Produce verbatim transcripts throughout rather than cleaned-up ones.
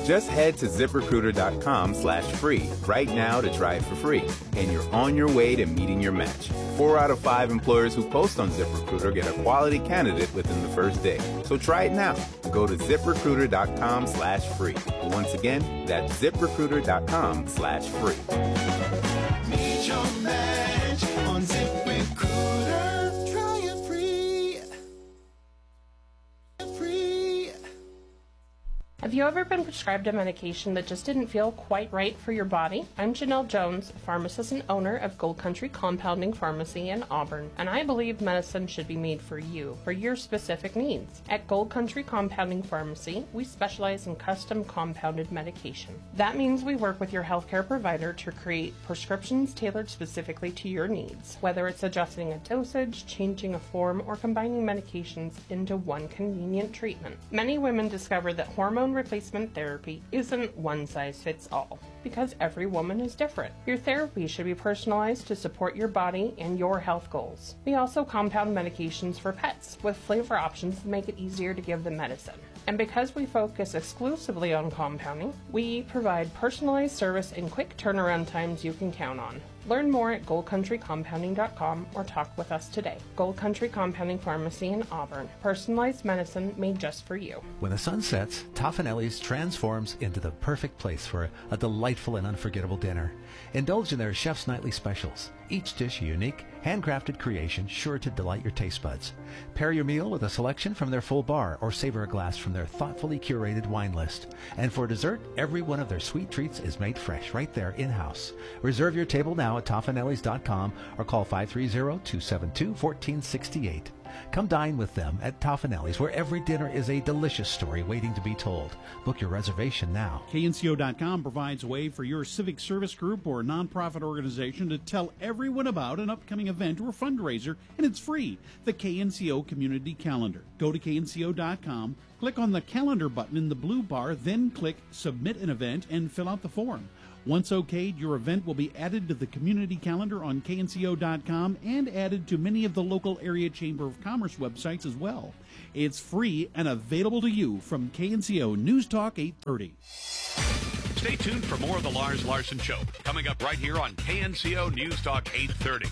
Just head to ZipRecruiter.com slash free right now to try it for free, and you're on your way to meeting your match. Four out of five employers who post on ZipRecruiter get a quality candidate within the first day. So try it now. Go to ZipRecruiter.com slash free. Once again, that's ZipRecruiter.com slash free. Meet your match on ZipRecruiter. Try it free. Free. Have you ever been prescribed a medication that just didn't feel quite right for your body? I'm Janelle Jones, pharmacist and owner of Gold Country Compounding Pharmacy in Auburn, and I believe medicine should be made for you, for your specific needs. At Gold Country Compounding Pharmacy, we specialize in custom compounded medication. That means we work with your healthcare provider to create prescriptions tailored specifically to your needs, whether it's adjusting a dosage, changing a form, or combining medications into one convenient treatment. Many women discover that hormone replacement therapy isn't one size fits all, because every woman is different. Your therapy should be personalized to support your body and your health goals. We also compound medications for pets with flavor options to make it easier to give them medicine. And because we focus exclusively on compounding, we provide personalized service and quick turnaround times you can count on. Learn more at gold country compounding dot com or talk with us today. Gold Country Compounding Pharmacy in Auburn. Personalized medicine made just for you. When the sun sets, Toffanelli's transforms into the perfect place for a delightful and unforgettable dinner. Indulge in their chef's nightly specials. Each dish a unique, handcrafted creation sure to delight your taste buds. Pair your meal with a selection from their full bar or savor a glass from their thoughtfully curated wine list. And for dessert, every one of their sweet treats is made fresh right there in-house. Reserve your table now at Toffanellis dot com or call five three zero, two seven two, one four six eight. Come dine with them at Toffanelli's, where every dinner is a delicious story waiting to be told. Book your reservation now. K N C O dot com provides a way for your civic service group or nonprofit organization to tell everyone about an upcoming event or fundraiser, and it's free. The K N C O Community Calendar. Go to K N C O dot com, click on the calendar button in the blue bar, then click Submit an Event and fill out the form. Once okayed, your event will be added to the community calendar on K N C O dot com and added to many of the local area Chamber of Commerce websites as well. It's free and available to you from K N C O News Talk eight thirty. Stay tuned for more of the Lars Larson Show, coming up right here on K N C O News Talk eight thirty.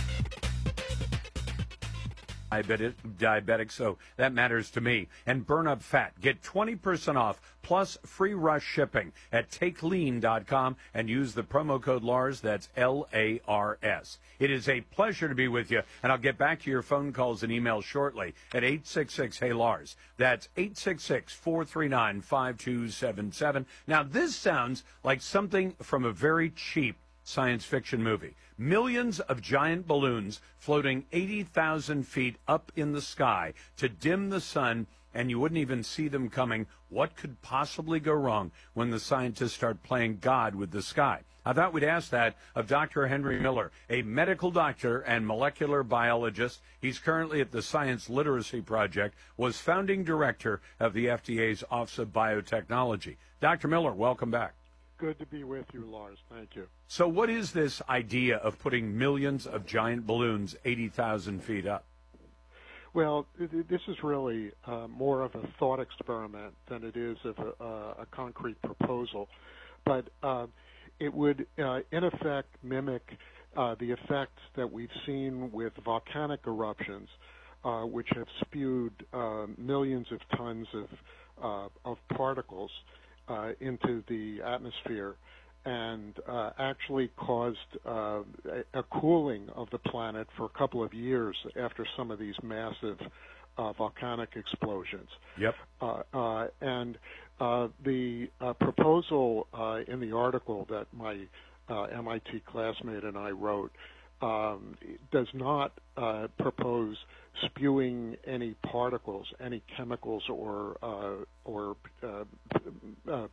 Diabetic, diabetic, so that matters to me. And burn up fat. Get twenty percent off plus free rush shipping at take lean dot com and use the promo code Lars. That's L A R S. It is a pleasure to be with you, and I'll get back to your phone calls and emails shortly at eight six six, hey Lars. That's eight six six, four three nine, five two seven seven. Now, this sounds like something from a very cheap science fiction movie. Millions of giant balloons floating eighty thousand feet up in the sky to dim the sun, and you wouldn't even see them coming. What could possibly go wrong when the scientists start playing God with the sky? I thought we'd ask that of Doctor Henry Miller, a medical doctor and molecular biologist. He's currently at the Science Literacy Project, was founding director of the F D A's Office of Biotechnology. Doctor Miller, welcome back. Good to be with you, Lars. Thank you. So what is this idea of putting millions of giant balloons eighty thousand feet up? Well, this is really uh, more of a thought experiment than it is of a, uh, a concrete proposal. But uh, it would, uh, in effect, mimic uh, the effects that we've seen with volcanic eruptions, uh, which have spewed uh, millions of tons of, uh, of particles uh, into the atmosphere and uh, actually caused uh, a, a cooling of the planet for a couple of years after some of these massive uh, volcanic explosions. Yep. Uh, uh, and uh, the uh, proposal uh, in the article that my uh, M I T classmate and I wrote um, does not uh, propose spewing any particles, any chemicals or uh, or uh, uh,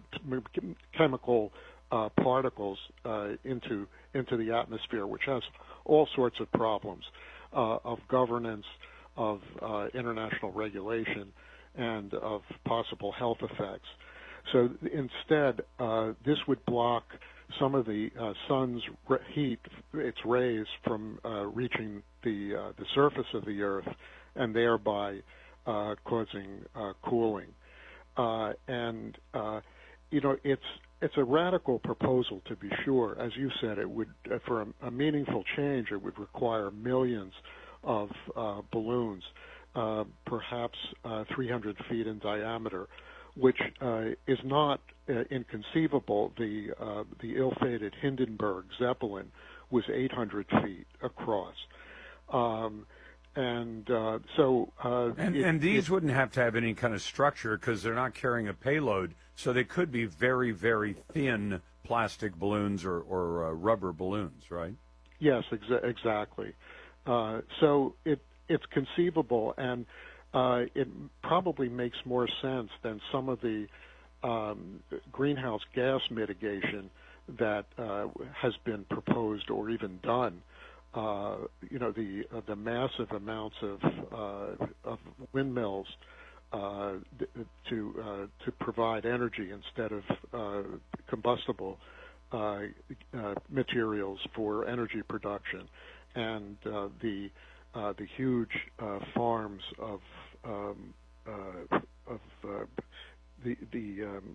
chemical uh, particles uh, into into the atmosphere, which has all sorts of problems uh, of governance, of uh, international regulation, and of possible health effects. So instead, uh, this would block some of the uh, sun's heat, its rays, from uh, reaching the uh, the surface of the Earth, and thereby uh, causing uh, cooling. Uh, and uh, you know, it's it's a radical proposal, to be sure. As you said, it would uh, for a, a meaningful change, it would require millions of uh, balloons, uh, perhaps uh, three hundred feet in diameter, which uh, is not uh, inconceivable. The uh, the ill-fated Hindenburg Zeppelin was eight hundred feet across. Um, And uh, so, uh, and, it, and these it, wouldn't have to have any kind of structure because they're not carrying a payload. So they could be very, very thin plastic balloons or, or uh, rubber balloons, right? Yes, exa- exactly. Uh, so it it's conceivable, and uh, it probably makes more sense than some of the um, greenhouse gas mitigation that uh, has been proposed or even done. Uh, you know, the uh, the massive amounts of uh, of windmills uh, to uh, to provide energy instead of uh, combustible uh, uh, materials for energy production, and uh, the uh, the huge uh, farms of um, uh, of uh, the the um,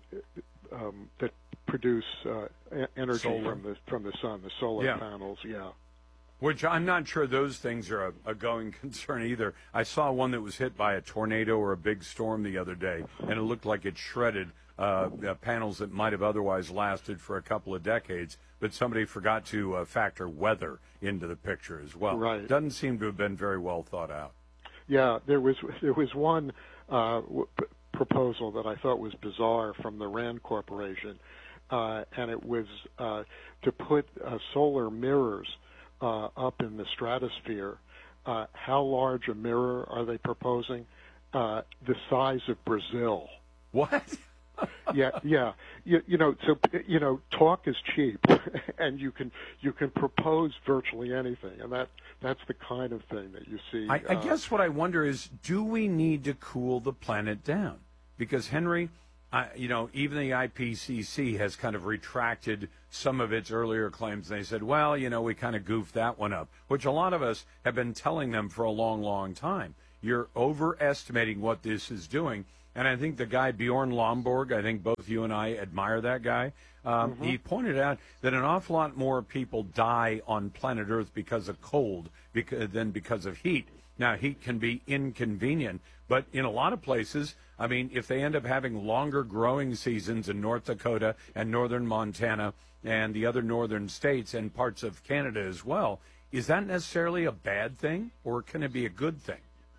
um, that produce uh, energy Solar. from the from the sun, the solar Yeah. panels, yeah. Which I'm not sure those things are a, a going concern either. I saw one that was hit by a tornado or a big storm the other day, and it looked like it shredded uh, uh, panels that might have otherwise lasted for a couple of decades, but somebody forgot to uh, factor weather into the picture as well. Right. Doesn't seem to have been very well thought out. Yeah, there was there was one uh, w- p- proposal that I thought was bizarre from the Rand Corporation, uh, and it was uh, to put uh, solar mirrors Uh, up in the stratosphere. Uh, how large a mirror are they proposing? Uh, the size of Brazil. What? yeah, yeah. You, you know, so you know, talk is cheap, and you can you can propose virtually anything, and that that's the kind of thing that you see. I, I uh, guess what I wonder is, do we need to cool the planet down? Because Henry, I, you know, even the I P C C has kind of retracted some of its earlier claims. They said, well, you know, we kind of goofed that one up, which a lot of us have been telling them for a long, long time. You're overestimating what this is doing. And I think the guy, Bjorn Lomborg, I think both you and I admire that guy. Um, Mm-hmm. He pointed out that an awful lot more people die on planet Earth because of cold because, than because of heat. Now, heat can be inconvenient, but in a lot of places, I mean, if they end up having longer growing seasons in North Dakota and northern Montana and the other northern states and parts of Canada as well, is that necessarily a bad thing, or can it be a good thing?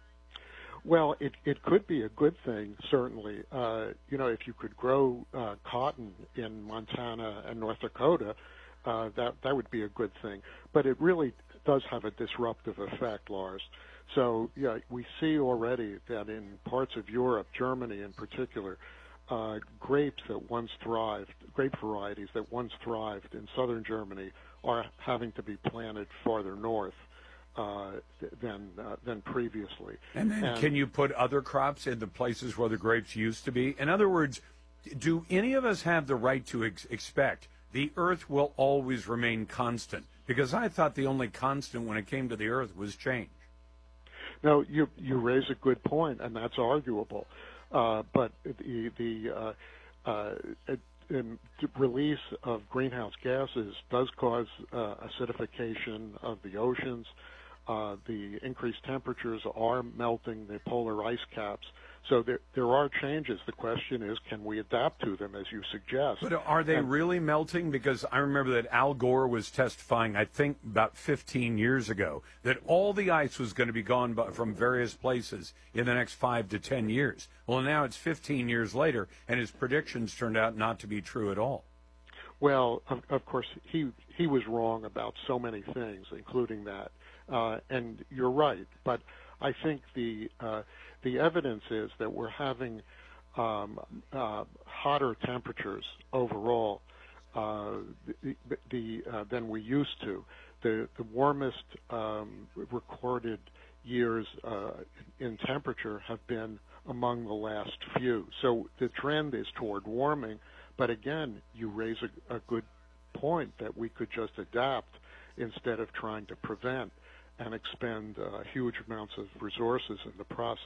Well, it it could be a good thing, certainly. Uh, you know, if you could grow uh, cotton in Montana and North Dakota, uh, that that would be a good thing. But it really does have a disruptive effect, Lars. So, yeah, we see already that in parts of Europe, Germany in particular, uh, grapes that once thrived, grape varieties that once thrived in southern Germany are having to be planted farther north uh, than uh, than previously. And then And- can you put other crops in the places where the grapes used to be? In other words, do any of us have the right to ex- expect the earth will always remain constant? Because I thought the only constant when it came to the earth was change. No, you you raise a good point, and that's arguable. Uh, but the the uh, uh, it, um, the release of greenhouse gases does cause uh, acidification of the oceans. Uh, the increased temperatures are melting the polar ice caps. So there there are changes. The question is, can we adapt to them, as you suggest? But are they And- really melting? Because I remember that Al Gore was testifying, I think about fifteen years ago, that all the ice was going to be gone by, from various places in the next five to ten years. Well, now it's fifteen years later, and his predictions turned out not to be true at all. Well, of, of course, he he was wrong about so many things, including that. Uh, and you're right, but I think the uh, the evidence is that we're having um, uh, hotter temperatures overall uh, the, the, uh, than we used to. The the warmest um, recorded years uh, in temperature have been among the last few. So the trend is toward warming. But again, you raise a, a good point that we could just adapt instead of trying to prevent and expend uh, huge amounts of resources in the process.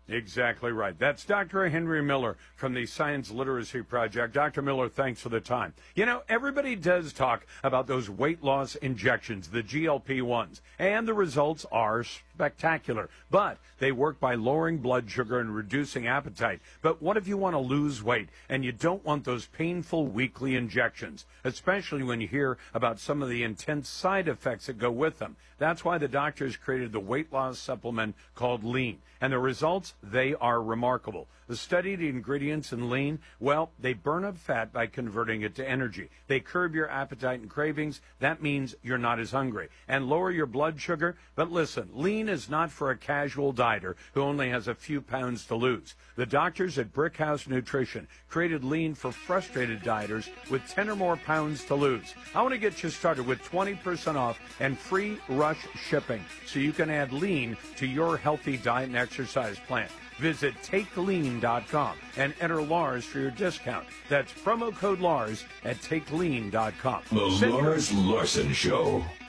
Exactly right. That's Doctor Henry Miller from the Science Literacy Project. Doctor Miller, thanks for the time. You know, everybody does talk about those weight loss injections, the G L P ones, and the results are spectacular. But they work by lowering blood sugar and reducing appetite. But what if you want to lose weight and you don't want those painful weekly injections, especially when you hear about some of the intense side effects that go with them? That's why the doctors created the weight loss supplement called Lean. And the results, they are remarkable. The studied ingredients in Lean, well, they burn up fat by converting it to energy. They curb your appetite and cravings. That means you're not as hungry. And lower your blood sugar. But listen, Lean is not for a casual dieter who only has a few pounds to lose. The doctors at Brickhouse Nutrition created Lean for frustrated dieters with ten or more pounds to lose. I want to get you started with twenty percent off and free rush shipping so you can add Lean to your healthy diet and exercise plan. Visit take lean dot com and enter Lars for your discount. That's promo code Lars at take lean dot com. The Lars Larson Show.